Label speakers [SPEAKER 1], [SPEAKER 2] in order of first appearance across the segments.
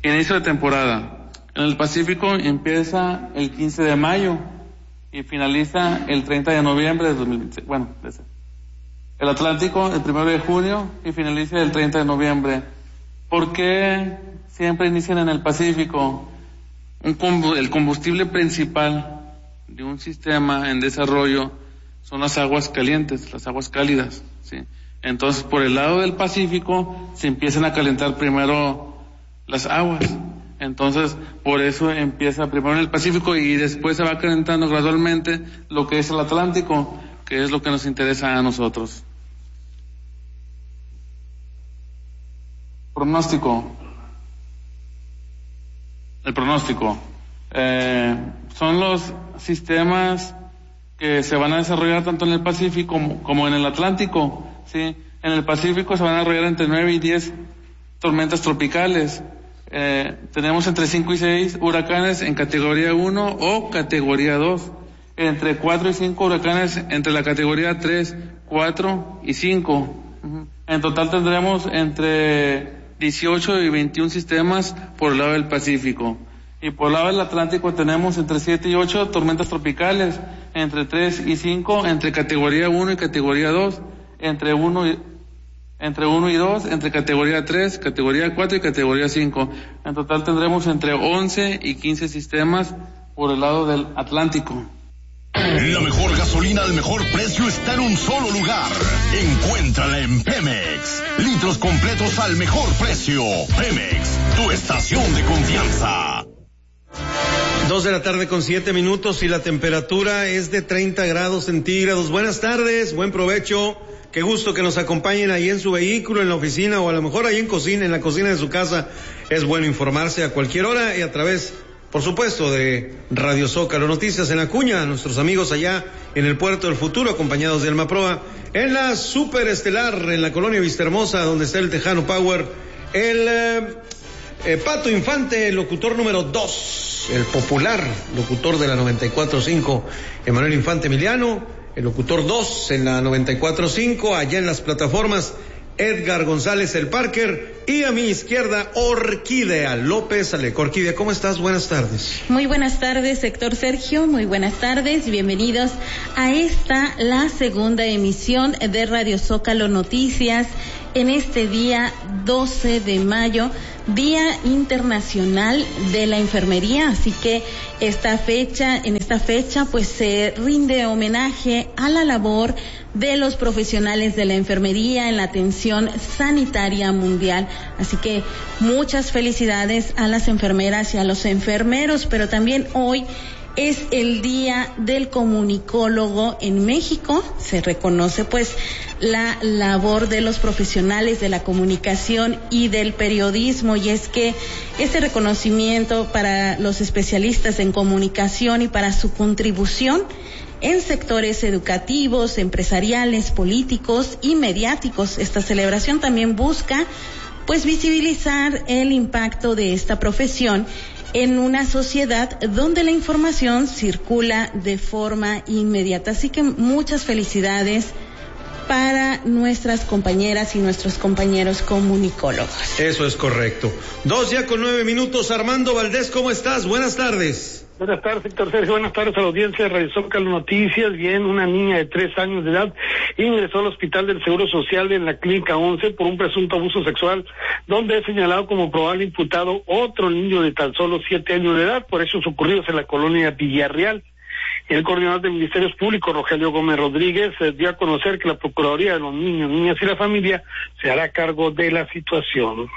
[SPEAKER 1] Inicio de temporada. En el Pacífico empieza el 15 de mayo y finaliza el 30 de noviembre de 2026. El Atlántico el 1 de junio y finaliza el 30 de noviembre. ¿Por qué siempre inician en el Pacífico? El combustible principal de un sistema en desarrollo son las aguas calientes, las aguas cálidas, ¿sí? Entonces, por el lado del Pacífico se empiezan a calentar primero las aguas. Entonces, por eso empieza primero en el Pacífico y después se va calentando gradualmente lo que es el Atlántico, que es lo que nos interesa a nosotros. Pronóstico. El pronóstico. Son los sistemas que se van a desarrollar tanto en el Pacífico como en el Atlántico, ¿sí? En el Pacífico se van a desarrollar entre 9 y 10 tormentas tropicales. Tenemos entre 5 y 6 huracanes en categoría 1 o categoría 2. Entre 4 y 5 huracanes entre la categoría 3, 4 y 5. En total tendremos entre 18 y 21 sistemas por el lado del Pacífico. Y por el lado del Atlántico tenemos entre 7 y 8 tormentas tropicales, entre 3 y 5 entre categoría 1 y categoría 2, entre 1 y 2 entre categoría 3, categoría 4 y categoría 5. En total tendremos entre 11 y 15 sistemas por el lado del Atlántico.
[SPEAKER 2] La mejor gasolina al mejor precio está en un solo lugar. Encuéntrala en Pemex. Litros completos al mejor precio. Pemex, tu estación de confianza.
[SPEAKER 3] 2:07 p.m. y la temperatura es de 30 grados centígrados. Buenas tardes, buen provecho. Qué gusto que nos acompañen ahí en su vehículo, en la oficina o a lo mejor ahí en la cocina de su casa. Es bueno informarse a cualquier hora y a través, por supuesto, de Radio Zócalo Noticias en Acuña, nuestros amigos allá en el Puerto del Futuro, acompañados de Alma Proa, en la Superestelar, en la colonia Vistahermosa, donde está el Tejano Power, el Pato Infante, el locutor número 2, el popular locutor de la 94.5, Emanuel Infante Emiliano, el locutor 2 en la 94.5, allá en las plataformas, Edgar González el Parker, y a mi izquierda Orquídea López Aleco. Orquídea, ¿cómo estás? Buenas tardes.
[SPEAKER 4] Muy buenas tardes, Héctor Sergio, muy buenas tardes y bienvenidos a la segunda emisión de Radio Zócalo Noticias en este día 12 de mayo, Día Internacional de la Enfermería, así que en esta fecha pues se rinde homenaje a la labor de los profesionales de la enfermería en la atención sanitaria mundial. Así que muchas felicidades a las enfermeras y a los enfermeros, pero también hoy es el Día del Comunicólogo en México. Se reconoce pues la labor de los profesionales de la comunicación y del periodismo, y es que este reconocimiento para los especialistas en comunicación y para su contribución en sectores educativos, empresariales, políticos y mediáticos. Esta celebración también busca pues visibilizar el impacto de esta profesión en una sociedad donde la información circula de forma inmediata. Así que muchas felicidades para nuestras compañeras y nuestros compañeros comunicólogos.
[SPEAKER 3] Eso es correcto. 2:09 p.m. Armando Valdés, ¿cómo estás? Buenas tardes.
[SPEAKER 5] Buenas tardes, Héctor Sergio. Buenas tardes a la audiencia de Radio Zócalo Noticias. Bien, una niña de 3 años de edad ingresó al Hospital del Seguro Social en la Clínica 11 por un presunto abuso sexual, donde es señalado como probable imputado otro niño de tan solo 7 años de edad por hechos ocurridos en la colonia Villarreal. El coordinador de Ministerios Públicos, Rogelio Gómez Rodríguez, dio a conocer que la Procuraduría de los Niños, Niñas y la Familia se hará cargo de la situación.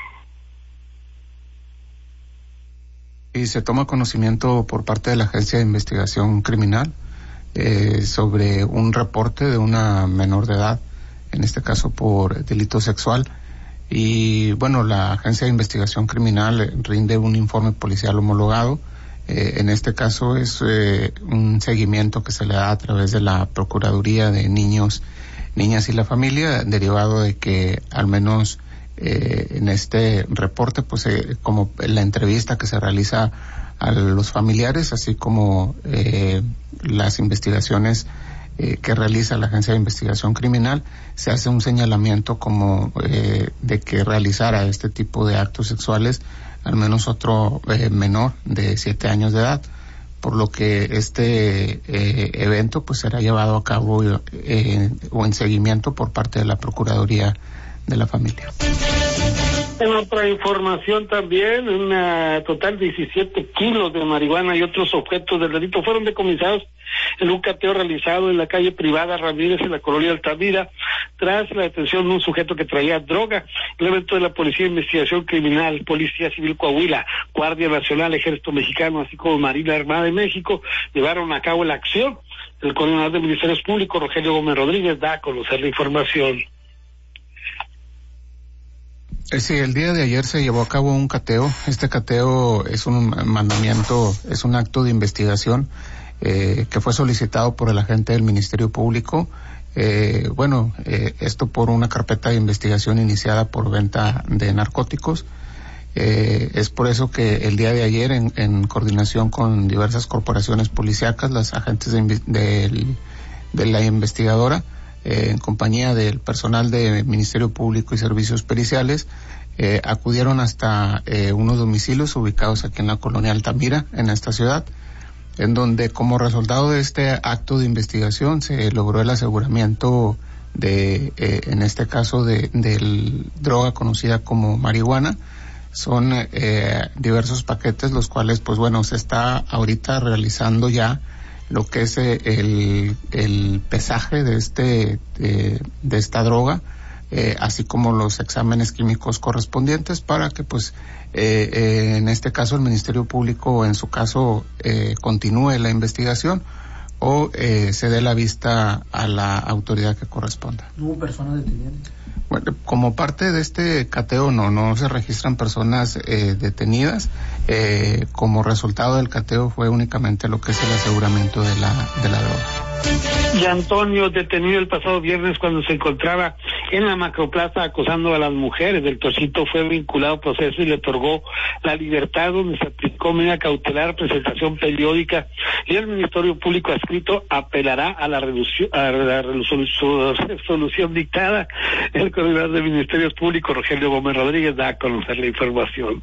[SPEAKER 6] Y se toma conocimiento por parte de la Agencia de Investigación Criminal sobre un reporte de una menor de edad, en este caso por delito sexual. Y bueno, la Agencia de Investigación Criminal rinde un informe policial homologado. En este caso es un seguimiento que se le da a través de la Procuraduría de Niños, Niñas y la Familia, derivado de que al menos en este reporte, pues como la entrevista que se realiza a los familiares, así como las investigaciones que realiza la Agencia de Investigación Criminal, se hace un señalamiento como de que realizara este tipo de actos sexuales al menos otro menor de 7 años de edad, por lo que este evento pues será llevado a cabo o en seguimiento por parte de la Procuraduría de la Familia.
[SPEAKER 5] En otra información también, una total de 17 kilos de marihuana y otros objetos del delito fueron decomisados en un cateo realizado en la calle privada Ramírez en la colonia Altamira, tras la detención de un sujeto que traía droga. El evento de la Policía de Investigación Criminal, Policía Civil Coahuila, Guardia Nacional, Ejército Mexicano, así como Marina Armada de México, llevaron a cabo la acción. El coordinador de Ministerios Públicos, Rogelio Gómez Rodríguez, da a conocer la información.
[SPEAKER 6] Sí, el día de ayer se llevó a cabo un cateo. Este cateo es un mandamiento, es un acto de investigación que fue solicitado por el agente del Ministerio Público. Esto por una carpeta de investigación iniciada por venta de narcóticos. Es por eso que el día de ayer, en coordinación con diversas corporaciones policíacas, las agentes de la investigadora, en compañía del personal de Ministerio Público y Servicios Periciales, acudieron hasta unos domicilios ubicados aquí en la colonia Altamira, en esta ciudad, en donde como resultado de este acto de investigación se logró el aseguramiento de, en este caso, de droga conocida como marihuana. Son diversos paquetes, los cuales, pues bueno, se está ahorita realizando ya lo que es el pesaje de esta droga, así como los exámenes químicos correspondientes para que pues en este caso el Ministerio Público en su caso continúe la investigación o se dé la vista a la autoridad que corresponda.
[SPEAKER 7] ¿No hubo personas detenidas?
[SPEAKER 6] Bueno, como parte de este cateo no se registran personas detenidas. Como resultado del cateo fue únicamente lo que es el aseguramiento de la droga.
[SPEAKER 5] Y Antonio, detenido el pasado viernes cuando se encontraba en la macroplaza acosando a las mujeres del Torcito, fue vinculado a proceso y le otorgó la libertad, donde se aplicó medida cautelar, presentación periódica, y el Ministerio Público adscrito apelará a la resolución dictada. El coordinador de Ministerios Públicos, Rogelio Gómez Rodríguez, da a conocer la información.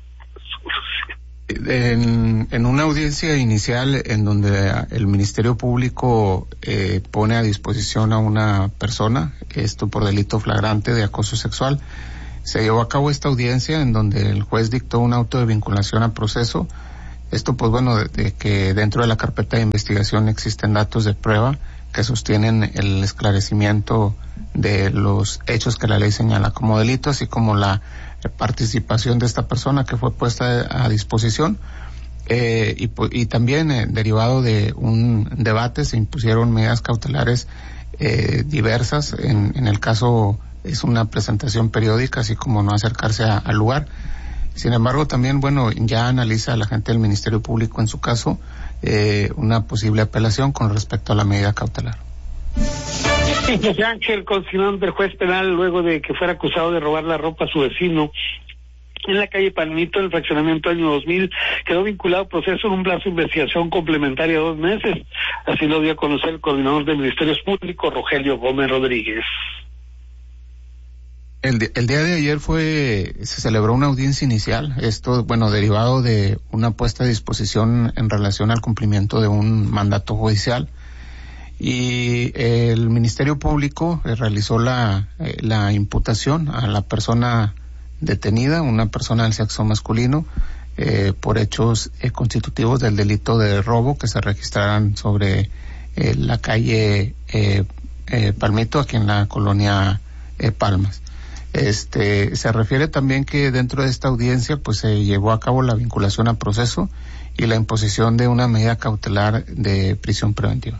[SPEAKER 6] En una audiencia inicial en donde el Ministerio Público pone a disposición a una persona, esto por delito flagrante de acoso sexual, se llevó a cabo esta audiencia en donde el juez dictó un auto de vinculación a proceso. Esto pues bueno, de que dentro de la carpeta de investigación existen datos de prueba que sostienen el esclarecimiento de los hechos que la ley señala como delito, así como la participación de esta persona que fue puesta a disposición, y también derivado de un debate se impusieron medidas cautelares diversas. En el caso es una presentación periódica, así como no acercarse al lugar. Sin embargo, también, bueno, ya analiza la gente del Ministerio Público en su caso una posible apelación con respecto a la medida cautelar.
[SPEAKER 5] José Ángel, consignado del juez penal luego de que fuera acusado de robar la ropa a su vecino en la calle Palmito, en el fraccionamiento año 2000, quedó vinculado a proceso en un plazo de investigación complementaria de 2 meses. Así lo dio a conocer el coordinador de Ministerios Públicos, Rogelio Gómez Rodríguez.
[SPEAKER 6] El día de ayer se celebró una audiencia inicial, esto, bueno, derivado de una puesta a disposición en relación al cumplimiento de un mandato judicial, y el Ministerio Público realizó la imputación a la persona detenida, una persona del sexo masculino, por hechos constitutivos del delito de robo que se registraran sobre la calle Palmito, aquí en la colonia Palmas. Se refiere también que dentro de esta audiencia pues se llevó a cabo la vinculación a proceso y la imposición de una medida cautelar de prisión preventiva.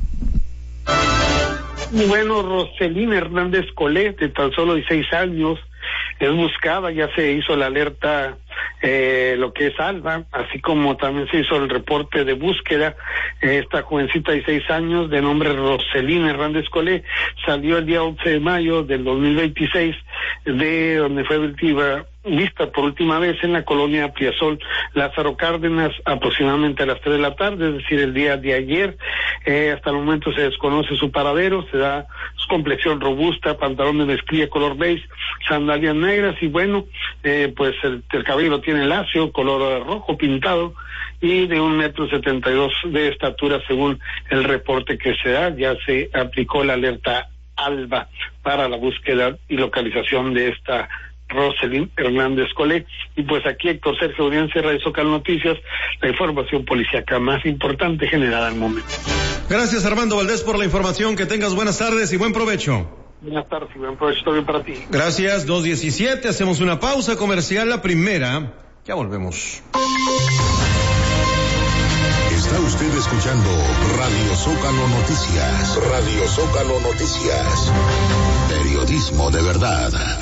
[SPEAKER 5] Bueno, Roselina Hernández Colé, de tan solo 16 años, es buscada, ya se hizo la alerta, lo que es ALBA, así como también se hizo el reporte de búsqueda. Esta jovencita de 16 años, de nombre Roselina Hernández Colé, salió el día 11 de mayo del 2026 de donde fue vista por última vez en la colonia Piazol Lázaro Cárdenas aproximadamente a las 3 de la tarde, es decir, el día de ayer. Hasta el momento se desconoce su paradero, se da su complexión robusta, pantalón de mezclilla color beige, sandalias negras y bueno, pues el cabello tiene lacio, color rojo pintado y de 1,72 m de estatura según el reporte que se da. Ya se aplicó la alerta ALBA para la búsqueda y localización de esta Roselyn Hernández Colé. Y pues aquí Héctor Sergio Audiencia, Radio Zócalo Noticias, la información policíaca más importante generada al momento.
[SPEAKER 3] Gracias Armando Valdés por la información, que tengas buenas tardes y buen provecho.
[SPEAKER 5] Buenas tardes y buen provecho también para ti.
[SPEAKER 3] Gracias, 2:17, hacemos una pausa comercial, la primera, ya volvemos.
[SPEAKER 2] Está usted escuchando Radio Zócalo Noticias. Radio Zócalo Noticias. Periodismo de verdad.